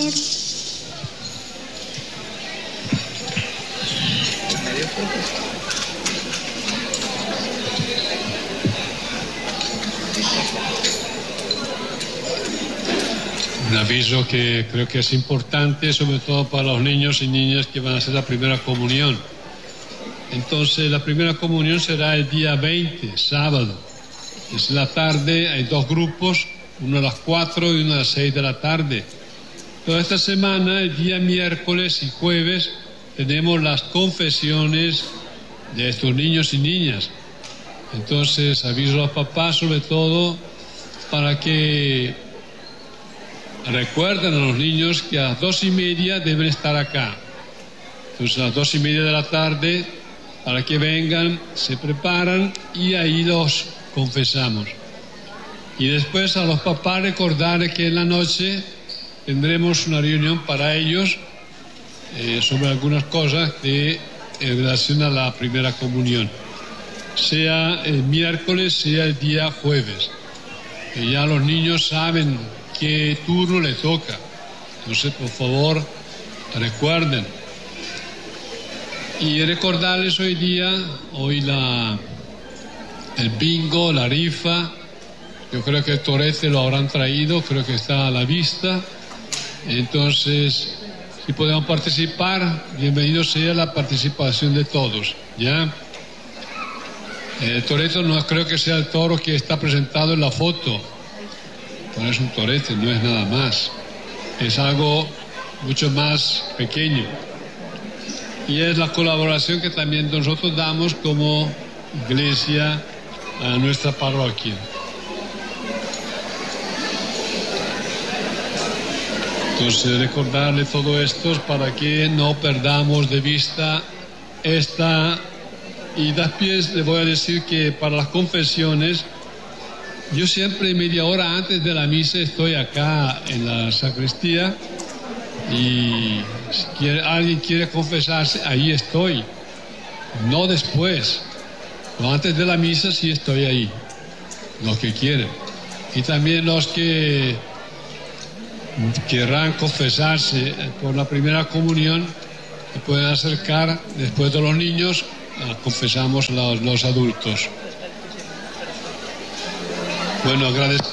Señor. Un aviso que creo que es importante, sobre todo para los niños y niñas que van a hacer la primera comunión. Entonces, la primera comunión será el día 20, sábado. Es la tarde, hay dos grupos, uno a las 4 y uno a las 6 de la tarde. Toda esta semana, el día miércoles y jueves, tenemos las confesiones de estos niños y niñas. Entonces, aviso a los papás, sobre todo, para que recuerden a los niños que a las 2:30 deben estar acá. Entonces, a las 2:30 de la tarde, para que vengan, se preparan y ahí los confesamos. Y después a los papás recordarles que en la noche tendremos una reunión para ellos sobre algunas cosas en relación a la primera comunión. Sea el miércoles, sea el día jueves. Que ya los niños saben qué turno les toca. Entonces, por favor, recuerden. Y recordarles hoy el bingo, la rifa. Yo creo que el torete lo habrán traído, creo que está a la vista. Entonces, si podemos participar, bienvenido sea la participación de todos, ¿ya? El toreto no creo que sea el toro que está presentado en la foto. No es un torete, no es nada más. Es algo mucho más pequeño. Y es la colaboración que también nosotros damos como iglesia a nuestra parroquia. Entonces, recordarle todo esto para que no perdamos de vista esta. Y después le voy a decir que para las confesiones, yo siempre media hora antes de la misa estoy acá en la sacristía y si alguien quiere confesarse, ahí estoy, no después, pero antes de la misa sí estoy ahí, los que quieren. Y también los que querrán confesarse por la primera comunión, se pueden acercar después de los niños, confesamos los adultos. Bueno, agradezco.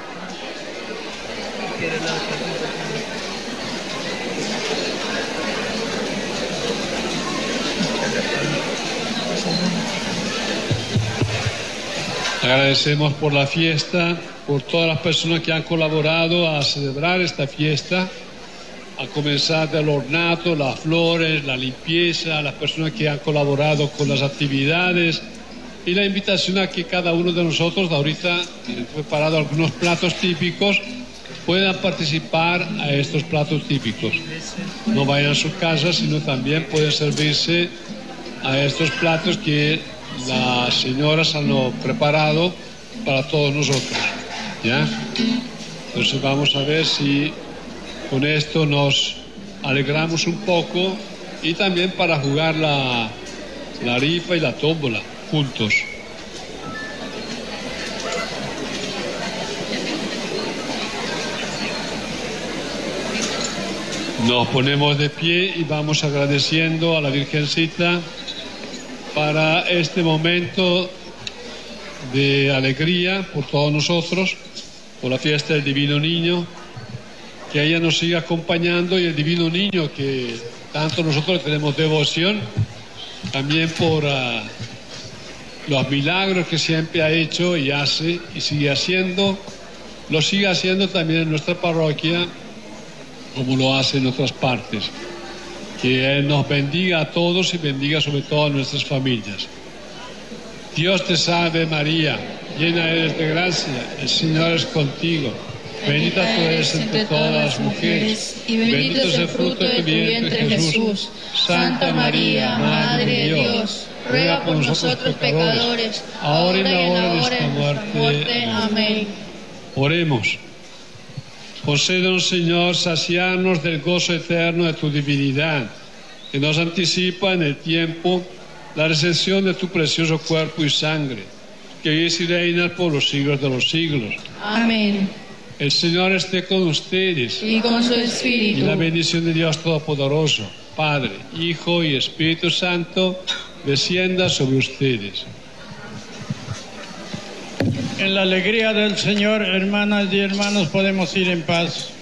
Agradecemos por la fiesta, por todas las personas que han colaborado a celebrar esta fiesta, a comenzar del ornato, las flores, la limpieza, las personas que han colaborado con las actividades y la invitación a que cada uno de nosotros, ahorita he preparado algunos platos típicos, puedan participar a estos platos típicos. No vayan a su casa, sino también pueden servirse a estos platos que las señoras han preparado para todos nosotros, ¿ya? Entonces vamos a ver si con esto nos alegramos un poco y también para jugar la rifa y la tómbola juntos. Nos ponemos de pie y vamos agradeciendo a la Virgencita para este momento de alegría por todos nosotros, por la fiesta del Divino Niño, que ella nos siga acompañando y el Divino Niño que tanto nosotros tenemos devoción, también por los milagros que siempre ha hecho y hace y sigue haciendo, lo sigue haciendo también en nuestra parroquia como lo hace en otras partes. Que Él nos bendiga a todos y bendiga sobre todo a nuestras familias. Dios te salve María, llena eres de gracia, el Señor es contigo. Bendita tú eres entre todas las mujeres, y bendito es el fruto de tu vientre Jesús. Santa María, Madre de Dios, ruega por nosotros pecadores, ahora y en la hora de nuestra muerte. Amén. Oremos. Concédenos, Señor, saciarnos del gozo eterno de tu divinidad, que nos anticipa en el tiempo la recepción de tu precioso cuerpo y sangre, que vives y reinas por los siglos de los siglos. Amén. El Señor esté con ustedes. Y con su Y espíritu. la bendición de Dios Todopoderoso, Padre, Hijo y Espíritu Santo, descienda sobre ustedes. En la alegría del Señor, hermanas y hermanos, podemos ir en paz.